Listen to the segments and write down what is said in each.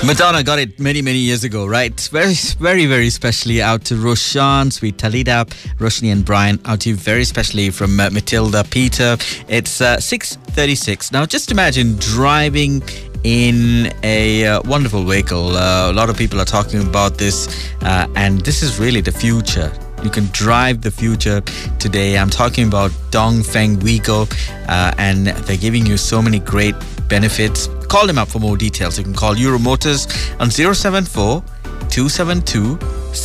Madonna got it many, many years ago, right? Very, very, very specially out to Roshan, Sweet Talida, Roshni and Brian. Out to you very specially from Matilda, Peter. It's 6:36. Now, just imagine driving in a wonderful vehicle. A lot of people are talking about this, and this is really the future. You can drive the future today. I'm talking about Dongfeng Vigo, and they're giving you so many great benefits. Call them up for more details. You can call Euro Motors on 074 272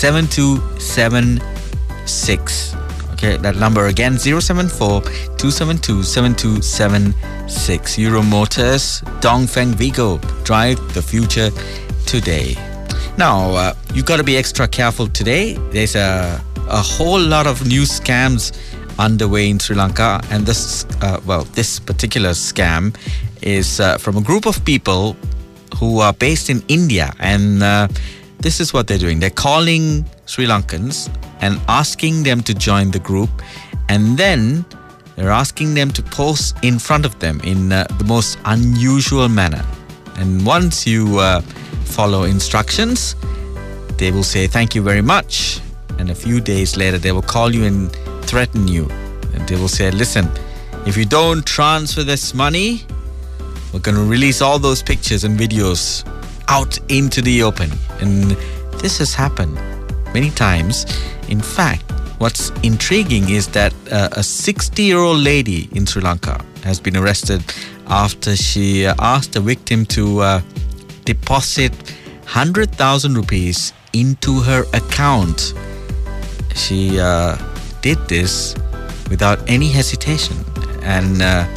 7276. Okay, that number again, 074 272 7276. Euro Motors, Dongfeng Vigo. Drive the future today. Now, you got to be extra careful today. There's a whole lot of new scams underway in Sri Lanka, and this particular scam is from a group of people who are based in India, and this is what they're doing. They're calling Sri Lankans and asking them to join the group, and then they're asking them to pose in front of them in the most unusual manner. And once you follow instructions, they will say thank you very much, and a few days later they will call you and threaten you, and they will say, listen, if you don't transfer this money, we're going to release all those pictures and videos out into the open. And this has happened many times. In fact, what's intriguing is that a 60-year-old lady in Sri Lanka has been arrested after she asked the victim to deposit 100,000 rupees into her account. She did this without any hesitation, and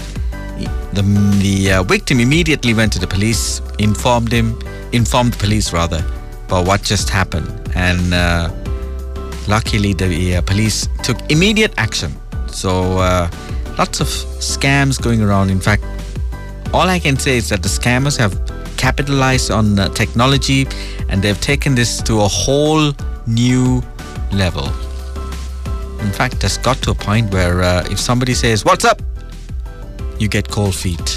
the victim immediately went to the police, informed the police about what just happened, and luckily the police took immediate action. So lots of scams going around. In fact, all I can say is that the scammers have capitalized on technology, and they've taken this to a whole new level. In fact, it's got to a point where if somebody says, "What's up?" you get cold feet.